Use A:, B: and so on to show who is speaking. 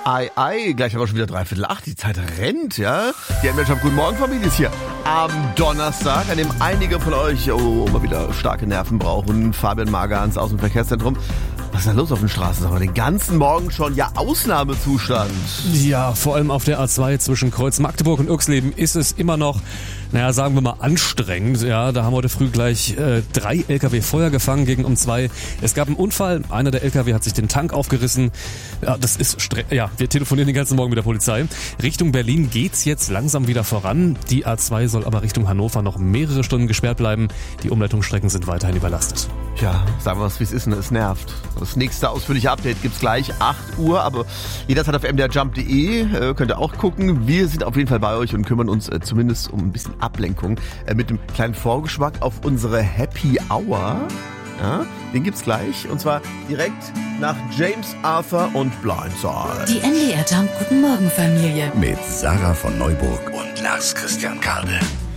A: Gleich haben wir schon wieder 7:45. Die Zeit rennt, ja. Die ML-Shop Guten Morgen Familie ist hier am Donnerstag, an dem einige von euch mal wieder starke Nerven brauchen. Fabian Magans aus dem Verkehrszentrum. Was ist da los auf den Straßen? Sagen wir den ganzen Morgen schon, ja, Ausnahmezustand.
B: Ja, vor allem auf der A2 zwischen Kreuz Magdeburg und Uexleben ist es immer noch, sagen wir mal, anstrengend. Ja, da haben heute früh gleich 3 LKW Feuer gefangen gegen um 2. Es gab einen Unfall, einer der LKW hat sich den Tank aufgerissen. Ja, das ist wir telefonieren den ganzen Morgen mit der Polizei. Richtung Berlin geht's jetzt langsam wieder voran. Die A2 soll aber Richtung Hannover noch mehrere Stunden gesperrt bleiben. Die Umleitungsstrecken sind weiterhin überlastet.
A: Ja, sagen wir es, wie es ist, es nervt. Das nächste ausführliche Update gibt's gleich, 8 Uhr, aber jederzeit auf mdrjump.de könnt ihr auch gucken. Wir sind auf jeden Fall bei euch und kümmern uns zumindest um ein bisschen Ablenkung mit einem kleinen Vorgeschmack auf unsere Happy Hour. Ja, den gibt's gleich und zwar direkt nach James Arthur und Blindside.
C: Die MDR Jump Guten Morgen Familie
D: Mit Sarah von Neuburg und Lars Christian Kade.